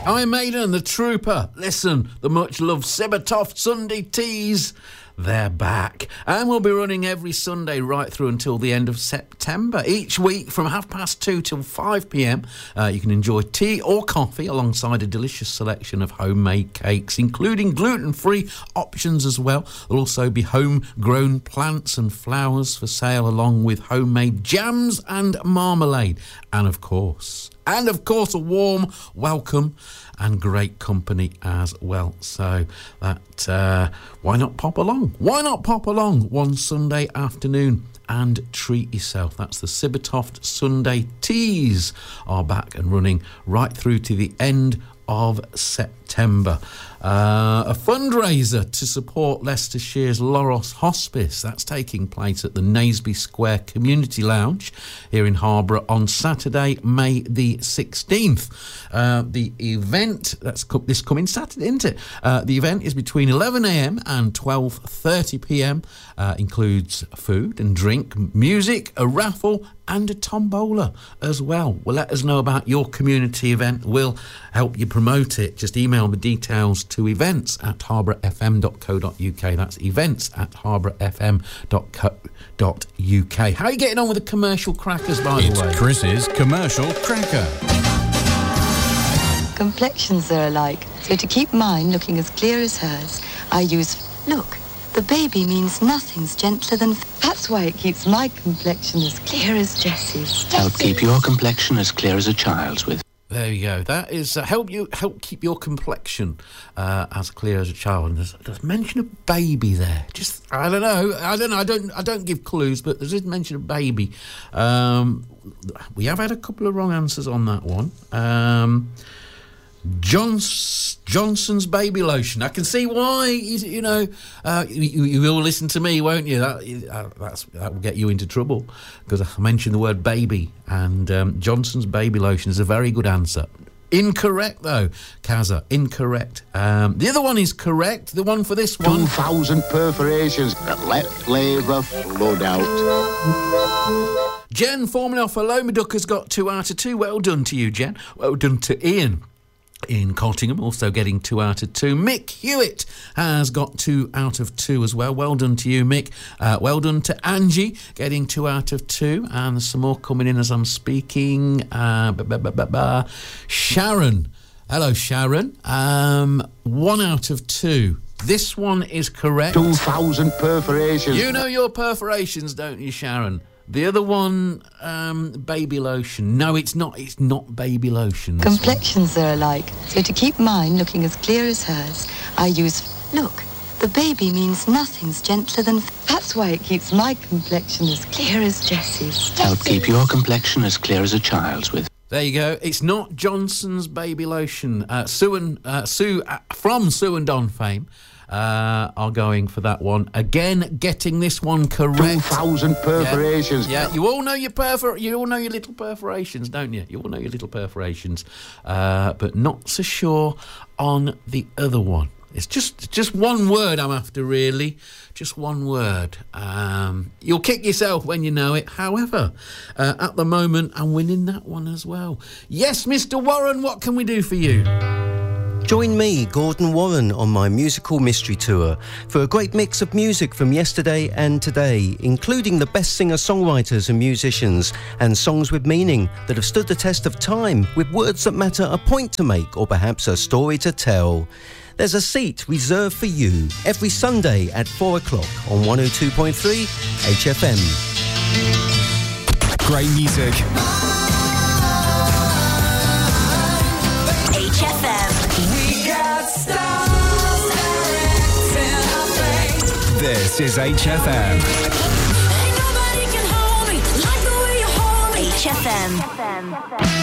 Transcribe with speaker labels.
Speaker 1: Iron Maiden, The Trooper. Listen, the much-loved Sibbertoft Sunday Teas. They're back. And we'll be running every Sunday right through until the end of September. Each week from 2:30 till 5 p.m, you can enjoy tea or coffee alongside a delicious selection of homemade cakes, including gluten-free options as well. There'll also be homegrown plants and flowers for sale, along with homemade jams and marmalade. And of course, a warm welcome and great company as well. So that, why not pop along? Why not pop along one Sunday afternoon and treat yourself? That's the Sibbertoft Sunday Teas are back and running right through to the end of September. A fundraiser to support Leicestershire's Loros Hospice. That's taking place at the Naseby Square Community Lounge here in Harborough on Saturday, May the 16th. The event, that's this coming Saturday, isn't it? The event is between 11 a.m. and 12:30 p.m. Includes food and drink, music, a raffle and a tombola as well. Well, let us know about your community event. We'll help you promote it. Just email the details to events@harbourfm.co.uk. That's events@harbourfm.co.uk. How are you getting on with the commercial crackers, by the way?
Speaker 2: It's Chris's commercial cracker.
Speaker 3: Complexions are alike, so to keep mine looking as clear as hers, I use... Look, the baby means nothing's gentler than... That's why it keeps my complexion as clear as Jessie's.
Speaker 4: Help keep your complexion as clear as a child's with...
Speaker 1: There you go. That is help keep your complexion as clear as a child. And there's mention of baby there. Just I don't know. I don't give clues, but there's just mention of baby. We have had a couple of wrong answers on that one. Johnson's baby lotion. I can see why. You will listen to me, won't you? That will get you into trouble because I mentioned the word baby, and Johnson's baby lotion is a very good answer. Incorrect though, Kazza. Incorrect. The other one is correct. The one for this one.
Speaker 5: 2,000 perforations that let flavour flood out.
Speaker 1: Jen, formerly off Aloma Duck, has got 2 out of 2. Well done to you, Jen. Well done to Ian in Cottingham, also getting 2 out of 2. Mick Hewitt has got 2 out of 2 as well. Well done to you, Mick. Well done to Angie, getting 2 out of 2. And there's some more coming in as I'm speaking. Sharon. Hello, Sharon. 1 out of 2. This one is correct.
Speaker 5: 2,000 perforations.
Speaker 1: You know your perforations, don't you, Sharon? The other one, baby lotion. No, it's not. It's not baby lotion.
Speaker 3: Complexions are alike, so to keep mine looking as clear as hers, I use... Look, the baby means nothing's gentler than... That's why it keeps my complexion as clear as Jessie's.
Speaker 4: Help keep your complexion as clear as a child's with...
Speaker 1: There you go. It's not Johnson's baby lotion. Sue from Sue and Don fame are going for that one. Again, getting this one correct.
Speaker 5: 2,000 perforations.
Speaker 1: Yeah, you all know your little perforations, don't you? You all know your little perforations. But not so sure on the other one. It's just one word I'm after, really. Just one word. You'll kick yourself when you know it. However, at the moment, I'm winning that one as well. Yes, Mr. Warren, what can we do for you?
Speaker 6: Join me, Gordon Warren, on my musical mystery tour for a great mix of music from yesterday and today, including the best singer-songwriters and musicians, and songs with meaning that have stood the test of time, with words that matter, a point to make, or perhaps a story to tell. There's a seat reserved for you every Sunday at 4 o'clock on 102.3 HFM.
Speaker 2: Great music.
Speaker 7: HFM. We got stars in our face.
Speaker 2: This is HFM.
Speaker 7: Ain't nobody can hold me like the way you hold me. HFM.